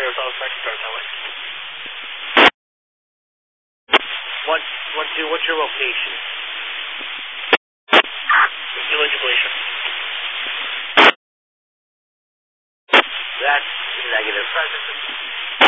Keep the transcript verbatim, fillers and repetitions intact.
Zero South Side, start that way. One, one, two, what's your location? Eligibilation. That's negative.